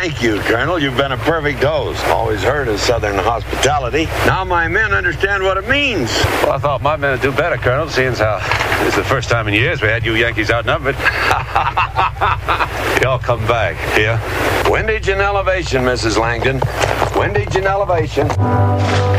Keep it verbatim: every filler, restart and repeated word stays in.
Thank you, Colonel. You've been a perfect host. Always heard of Southern hospitality. Now my men understand what it means. Well, I thought my men would do better, Colonel, seeing as how this is the first time in years we had you Yankees outnumbered. Y'all come back here. Windage and elevation, Missus Langdon. Windage and elevation.